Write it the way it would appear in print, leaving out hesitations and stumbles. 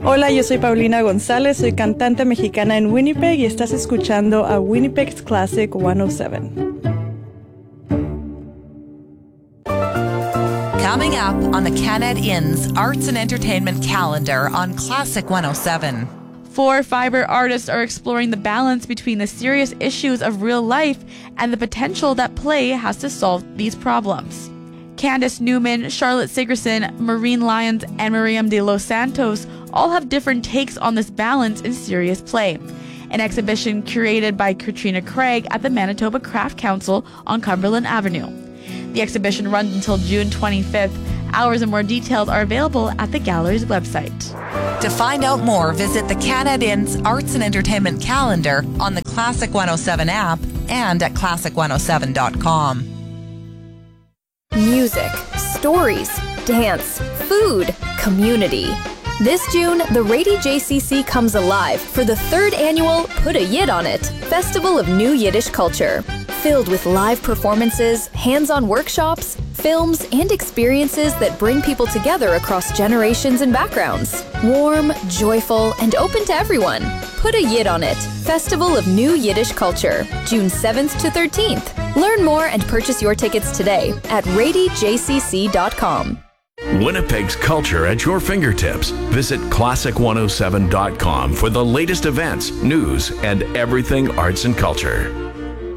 Hola, yo soy Paulina González, soy cantante mexicana en Winnipeg y estás escuchando a Winnipeg's Classic 107. Coming up on the Canad Inn's Arts and Entertainment calendar on Classic 107. 4 fiber artists are exploring the balance between the serious issues of real life and the potential that play has to solve these problems. Candace Newman, Charlotte Sigerson, Maureen Lyons, and Miriam de Los Santos all have different takes on this balance in serious play. An exhibition curated by Katrina Craig at the Manitoba Craft Council on Cumberland Avenue. The exhibition runs until June 25th. Hours and more details are available at the gallery's website. To find out more, visit the Canad Inn's Arts and Entertainment calendar on the Classic 107 app and at classic107.com. Music, stories, dance, food, community. This June, the Rady JCC comes alive for the 3rd annual Put a Yid on It Festival of New Yiddish Culture. Filled with live performances, hands-on workshops, films, and experiences that bring people together across generations and backgrounds. Warm, joyful, and open to everyone. Put a Yid on It Festival of New Yiddish Culture, June 7th to 13th. Learn more and purchase your tickets today at radyjcc.com. Winnipeg's culture at your fingertips. Visit classic107.com for the latest events, news, and everything arts and culture.